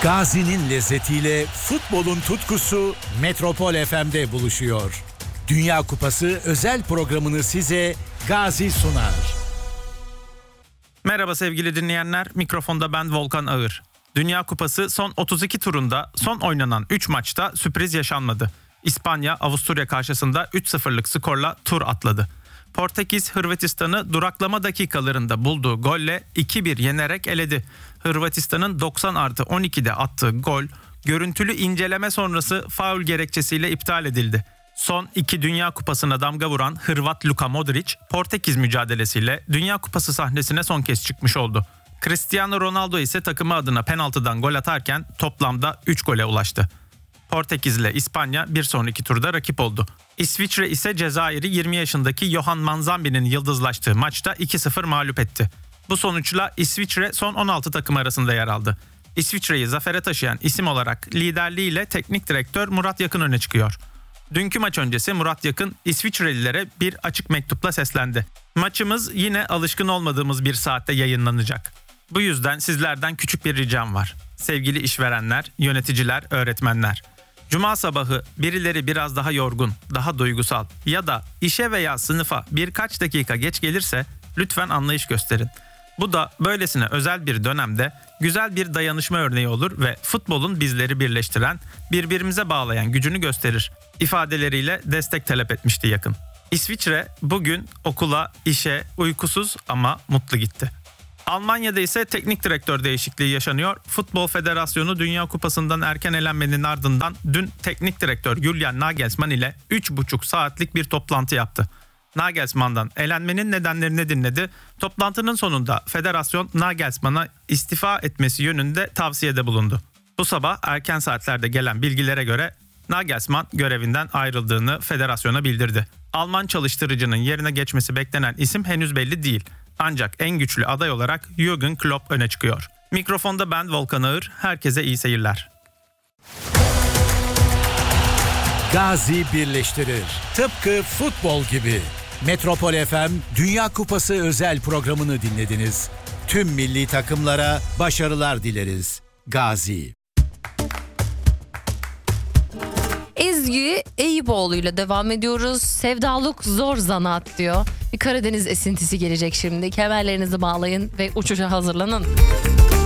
Gazi'nin lezzetiyle futbolun tutkusu Metropol FM'de buluşuyor. Dünya Kupası özel programını size Gazi sunar. Merhaba sevgili dinleyenler, mikrofonda ben Volkan Ağır. Dünya Kupası son 32 turunda son oynanan 3 maçta sürpriz yaşanmadı. İspanya, Avusturya karşısında 3-0'lık skorla tur atladı. Portekiz, Hırvatistan'ı duraklama dakikalarında bulduğu golle 2-1 yenerek eledi. Hırvatistan'ın 90+12'de attığı gol, görüntülü inceleme sonrası faul gerekçesiyle iptal edildi. Son 2 Dünya Kupası'na damga vuran Hırvat Luka Modrić, Portekiz mücadelesiyle Dünya Kupası sahnesine son kez çıkmış oldu. Cristiano Ronaldo ise takımı adına penaltıdan gol atarken toplamda 3 gole ulaştı. Portekiz ile İspanya bir sonraki turda rakip oldu. İsviçre ise Cezayir'i 20 yaşındaki Johan Manzambi'nin yıldızlaştığı maçta 2-0 mağlup etti. Bu sonuçla İsviçre son 16 takım arasında yer aldı. İsviçre'yi zafere taşıyan isim olarak liderliğiyle teknik direktör Murat Yakın öne çıkıyor. Dünkü maç öncesi Murat Yakın İsviçrelilere bir açık mektupla seslendi. Maçımız yine alışkın olmadığımız bir saatte yayınlanacak. Bu yüzden sizlerden küçük bir ricam var. Sevgili işverenler, yöneticiler, öğretmenler. Cuma sabahı birileri biraz daha yorgun, daha duygusal ya da işe veya sınıfa birkaç dakika geç gelirse lütfen anlayış gösterin. Bu da böylesine özel bir dönemde güzel bir dayanışma örneği olur ve futbolun bizleri birleştiren, birbirimize bağlayan gücünü gösterir ifadeleriyle destek talep etmişti Yakın. İsviçre bugün okula, işe uykusuz ama mutlu gitti. Almanya'da ise teknik direktör değişikliği yaşanıyor. Futbol Federasyonu Dünya Kupası'ndan erken elenmenin ardından dün teknik direktör Julian Nagelsmann ile 3,5 saatlik bir toplantı yaptı. Nagelsmann'dan elenmenin nedenlerini dinledi. Toplantının sonunda federasyon Nagelsmann'a istifa etmesi yönünde tavsiyede bulundu. Bu sabah erken saatlerde gelen bilgilere göre Nagelsmann görevinden ayrıldığını federasyona bildirdi. Alman çalıştırıcının yerine geçmesi beklenen isim henüz belli değil. Ancak en güçlü aday olarak Jürgen Klopp öne çıkıyor. Mikrofonda ben Volkan Ağır, herkese iyi seyirler. Gazi birleştirir. Tıpkı futbol gibi. Metropol FM Dünya Kupası özel programını dinlediniz. Tüm milli takımlara başarılar dileriz. Gazi. Ezgi Eyüboğlu ile devam ediyoruz. Sevdalık zor zanaat diyor. Bir Karadeniz esintisi gelecek şimdi. Kemerlerinizi bağlayın ve uçuşa hazırlanın.